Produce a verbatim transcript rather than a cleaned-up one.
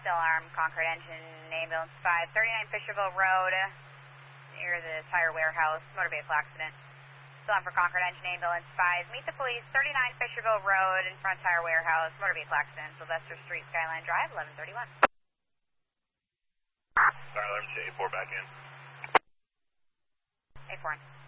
Still armed, Concord engine, ambulance five, thirty-nine Fisherville Road, near the tire warehouse, motor vehicle accident. Still on for Concord engine, ambulance five, meet the police, thirty-nine Fisherville Road, in front tire warehouse, motor vehicle accident, Sylvester Street, Skyline Drive, eleven thirty-one. Alright, let me see, A four back in. A four in.